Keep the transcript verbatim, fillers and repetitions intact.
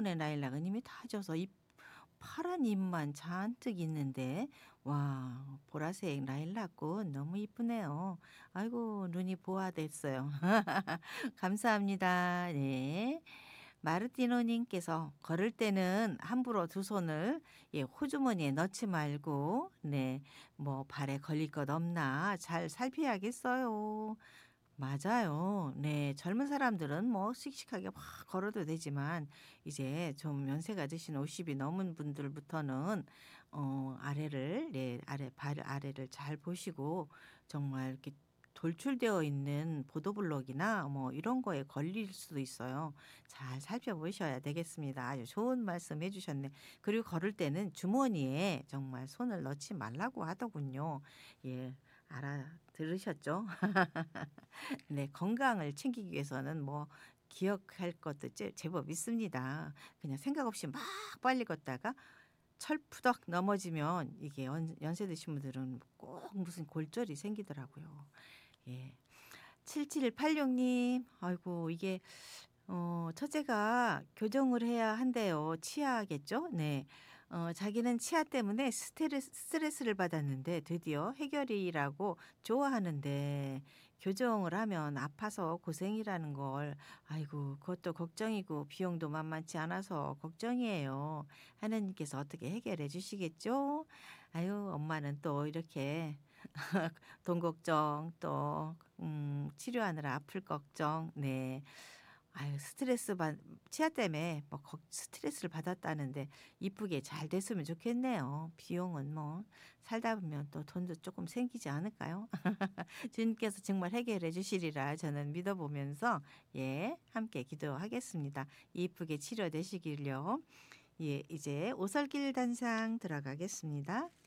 호주머니 라일락은 이미 다 져서 잎 파란 잎만 잔뜩 있는데 와 보라색 라일락꽃 너무 이쁘네요. 아이고 눈이 보화됐어요. 감사합니다. 네. 마르티노 님께서 "걸을 때는 함부로 두 손을 예 호주머니에 넣지 말고 네 뭐 발에 걸릴 것 없나 잘 살펴야겠어요." 맞아요. 네. 젊은 사람들은 뭐 씩씩하게 막 걸어도 되지만 이제 좀 연세가 드신 오십이 넘은 분들부터는 어 아래를 네 아래 발 아래를 잘 보시고 정말 이렇게 돌출되어 있는 보도블록이나 뭐 이런 거에 걸릴 수도 있어요. 잘 살펴보셔야 되겠습니다. 아주 좋은 말씀 해 주셨네. 그리고 걸을 때는 주머니에 정말 손을 넣지 말라고 하더군요. 예. 알아들으셨죠? 네. 건강을 챙기기 위해서는 뭐 기억할 것도 제 제법 있습니다. 그냥 생각 없이 막 빨리 걷다가 철푸덕 넘어지면 이게 연 연세 드신 분들은 꼭 무슨 골절이 생기더라고요. 예. 칠칠팔육 님 아이고 이게 어 처제가 교정을 해야 한대요. 치아겠죠? 네. 어 자기는 치아 때문에 스트레스 스트레스를 받았는데 드디어 해결이라고 좋아하는데 교정을 하면 아파서 고생이라는 걸 아이고 그것도 걱정이고 비용도 만만치 않아서 걱정이에요. 하느님께서 어떻게 해결해 주시겠죠? 아유 엄마는 또 이렇게 돈 걱정 또 음 치료하느라 아플 걱정 네. 아유 스트레스 받 치아 때문에 뭐 걱 스트레스를 받았다는데 이쁘게 잘 됐으면 좋겠네요. 비용은 뭐 살다 보면 또 돈도 쪼끔 생기지 않을까요? 주님께서 정말 해결해 주시리라 저는 믿어 보면서 예 함께 기도하겠습니다. 이쁘게 치료되시길요. 예 이제 오설길 단상 들어가겠습니다.